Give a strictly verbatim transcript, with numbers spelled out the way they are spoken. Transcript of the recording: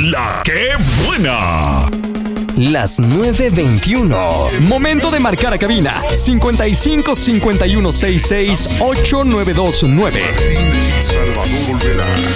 La que buena. Las nueve veintiuno. Momento de marcar a cabina. cincuenta y cinco cincuenta y uno sesenta y seis ocho nueve dos nueve. Martín y Salvador Olvera.